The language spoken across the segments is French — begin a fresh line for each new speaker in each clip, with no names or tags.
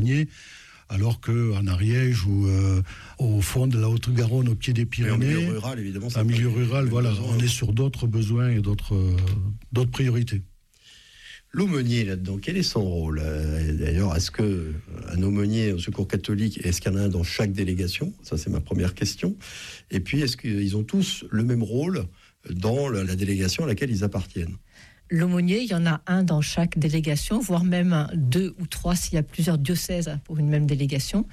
alors qu'en Ariège ou au fond de la Haute-Garonne, au pied des Pyrénées,
en milieu rural, évidemment,
en milieu rural, voilà, on est sur d'autres besoins et d'autres priorités.
L'aumônier là-dedans, quel est son rôle ? D'ailleurs, est-ce qu'un aumônier au Secours catholique, est-ce qu'il y en a un dans chaque délégation ? Ça, c'est ma première question. Et puis, est-ce qu'ils ont tous le même rôle dans la délégation à laquelle ils appartiennent ?
L'aumônier, il y en a un dans chaque délégation, voire même 2 ou 3 s'il y a plusieurs diocèses pour une même délégation.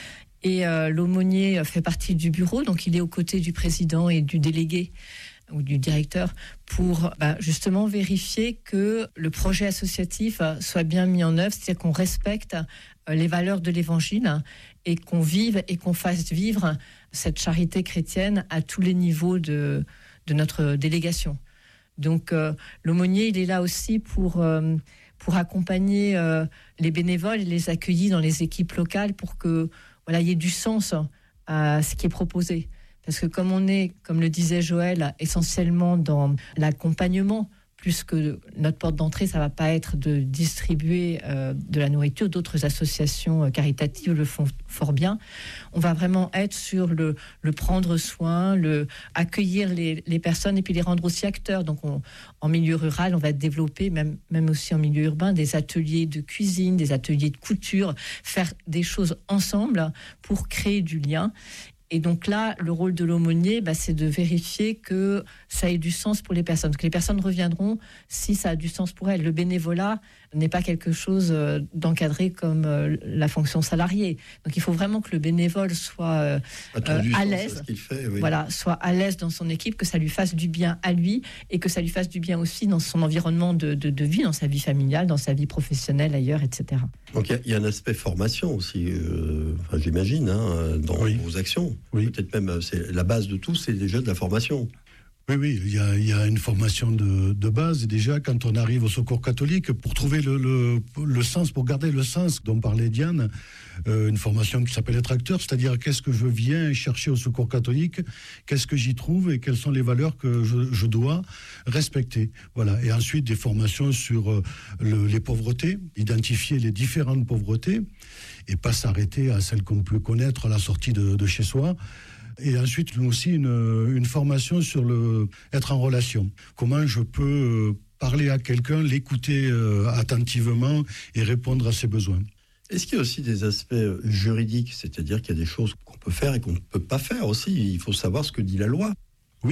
Et l'aumônier fait partie du bureau, donc il est aux côtés du président et du délégué ou du directeur pour justement vérifier que le projet associatif soit bien mis en œuvre, c'est-à-dire qu'on respecte les valeurs de l'Évangile et qu'on vive et qu'on fasse vivre cette charité chrétienne à tous les niveaux de notre délégation. Donc l'aumônier, il est là aussi pour accompagner les bénévoles et les accueillir dans les équipes locales pour que il y ait du sens à ce qui est proposé. Parce que comme on est, comme le disait Joël, essentiellement dans l'accompagnement, plus que notre porte d'entrée, ça ne va pas être de distribuer de la nourriture. D'autres associations caritatives le font fort bien. On va vraiment être sur le prendre soin, accueillir les personnes et puis les rendre aussi acteurs. Donc en milieu rural, on va développer, même aussi en milieu urbain, des ateliers de cuisine, des ateliers de couture, faire des choses ensemble pour créer du lien. Et donc là, le rôle de l'aumônier, c'est de vérifier que ça ait du sens pour les personnes, que les personnes reviendront si ça a du sens pour elles. Le bénévolat n'est pas quelque chose d'encadré comme la fonction salariée. Donc il faut vraiment que le bénévole soit à l'aise, soit à l'aise dans son équipe, que ça lui fasse du bien à lui et que ça lui fasse du bien aussi dans son environnement de vie, dans sa vie familiale, dans sa vie professionnelle, ailleurs, etc.
Donc il y a un aspect formation aussi, j'imagine, dans vos actions.
Oui.
Peut-être même, c'est la base de tout, c'est déjà de la formation.
Oui, il y a une formation de base. Et déjà, quand on arrive au Secours catholique, pour trouver le sens, pour garder le sens dont parlait Diane, une formation qui s'appelle être acteur, c'est-à-dire qu'est-ce que je viens chercher au Secours catholique, qu'est-ce que j'y trouve et quelles sont les valeurs que je dois respecter. Voilà. Et ensuite, des formations sur les pauvretés, identifier les différentes pauvretés et pas s'arrêter à celles qu'on peut connaître à la sortie de chez soi. Et ensuite, aussi une formation sur être en relation. Comment je peux parler à quelqu'un, l'écouter attentivement et répondre à ses besoins.
Est-ce qu'il y a aussi des aspects juridiques, c'est-à-dire qu'il y a des choses qu'on peut faire et qu'on ne peut pas faire aussi ? Il faut savoir ce que dit la loi.
Oui,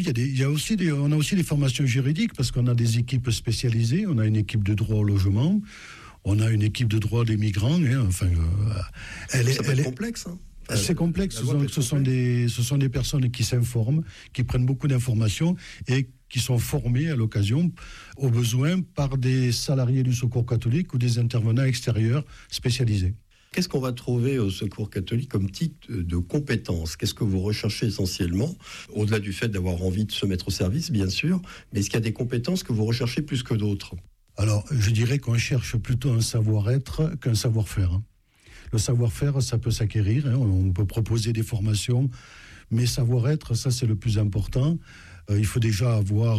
on a aussi des formations juridiques parce qu'on a des équipes spécialisées. On a une équipe de droit au logement, on a une équipe de droit des migrants. Ça peut être
complexe.
C'est complexe. Ce sont des personnes qui s'informent, qui prennent beaucoup d'informations et qui sont formées à l'occasion, au besoin, par des salariés du Secours catholique ou des intervenants extérieurs spécialisés.
Qu'est-ce qu'on va trouver au Secours catholique comme type de compétences ? Qu'est-ce que vous recherchez essentiellement ? Au-delà du fait d'avoir envie de se mettre au service, bien sûr, mais est-ce qu'il y a des compétences que vous recherchez plus que d'autres ?
Alors, je dirais qu'on cherche plutôt un savoir-être qu'un savoir-faire. Le savoir-faire, ça peut s'acquérir, on peut proposer des formations, mais savoir-être, ça c'est le plus important. Il faut déjà avoir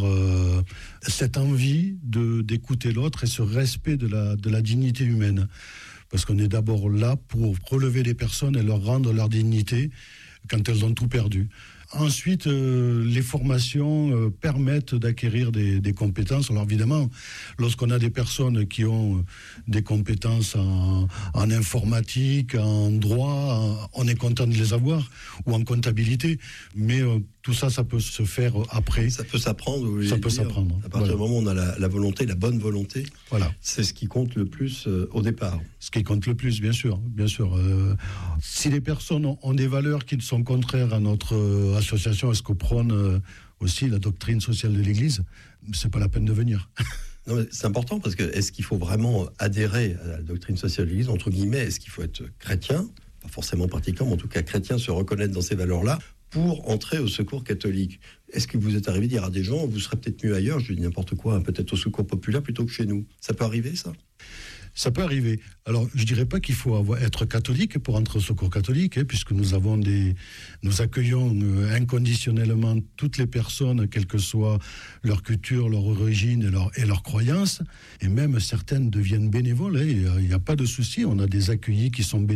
cette envie d'écouter l'autre et ce respect de la dignité humaine. Parce qu'on est d'abord là pour relever les personnes et leur rendre leur dignité quand elles ont tout perdu. Ensuite, les formations permettent d'acquérir des compétences. Alors évidemment, lorsqu'on a des personnes qui ont des compétences en informatique, en droit, on est content de les avoir, ou en comptabilité. Mais tout ça, ça peut se faire après.
Ça peut s'apprendre.
Ça peut s'apprendre.
À partir du moment où on a la volonté, la bonne volonté,
voilà.
C'est ce qui compte le plus au départ.
Ce qui compte le plus, bien sûr. Si les personnes ont des valeurs qui sont contraires à notre association, est-ce qu'on prône aussi la doctrine sociale de l'Église, c'est pas la peine de venir.
Non, mais c'est important parce que est-ce qu'il faut vraiment adhérer à la doctrine sociale de l'Église, entre guillemets, est-ce qu'il faut être chrétien, pas forcément pratiquant, mais en tout cas chrétien, se reconnaître dans ces valeurs-là pour entrer au Secours catholique? Est-ce que vous êtes arrivé à dire à des gens, vous serez peut-être mieux ailleurs, je dis n'importe quoi, peut-être au Secours populaire plutôt que chez nous? Ça peut arriver, ça?
Ça peut arriver. Alors, je dirais pas qu'il faut être catholique pour entrer au Secours catholique, puisque nous accueillons inconditionnellement toutes les personnes, quelle que soit leur culture, leur origine et leur croyance. Et même certaines deviennent bénévoles. Il n'y a pas de souci. On a des accueillis qui sont bénévoles.